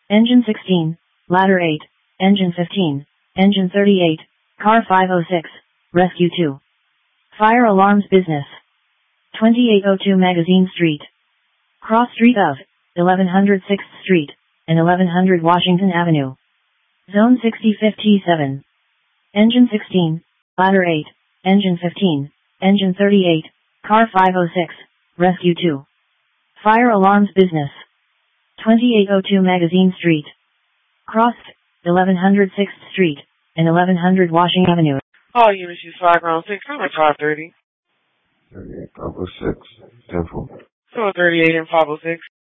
Engine 16, Ladder 8, Engine 15, Engine 38, Car 506, Rescue 2. Fire alarms business. 2802 Magazine Street. Cross street of 1100 6th Street and 1100 Washington Avenue. Zone 6057. Engine 16, Ladder 8, Engine 15, Engine 38, Car 506, Rescue 2. Fire alarms business. 2802 Magazine Street. Cross 1100 6th Street and 1100 Washington Avenue. All units use fire ground 6, from 530. 38, 506, 10-4. So 38 and 506.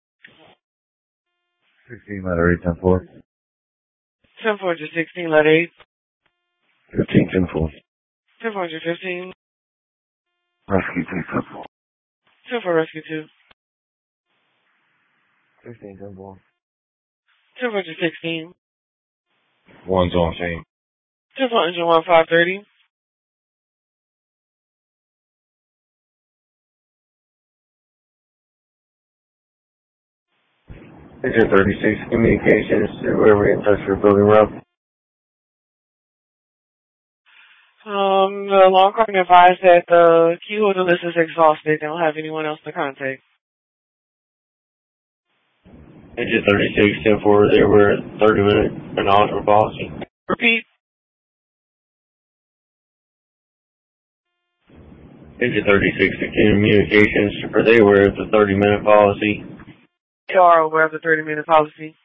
16, letter 8, 10-4. 10-4 to 16, letter 8. 15, 10-4. 10-4 to 15. Rescue 2, 10-4. 10-4 rescue 2. 16, 10-4. 10-4 to 16. One's on scene. 10-4 engine 1, 530. Engine 36, communications, whoever in touch with Building Road. The alarm company advised that the queue of the list is exhausted. They don't have anyone else to contact. Engine 36, 10-4, they were 30-minute acknowledgement policy. Repeat. Engine 36, communications, are they aware of the 30-minute policy? They are aware of the 30-minute policy.